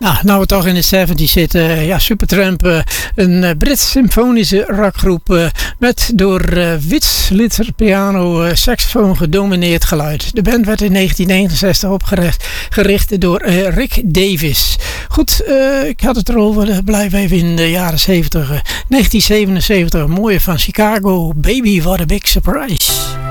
Nou we toch in de 70's zitten. Supertramp, een Brits symfonische rockgroep met door Wits piano, saxofoon gedomineerd geluid. De band werd in 1969 opgericht door Rick Davis. Goed, ik had het erover, blijven even in de jaren 70. 1977, mooie van Chicago, Baby What a Big Surprise.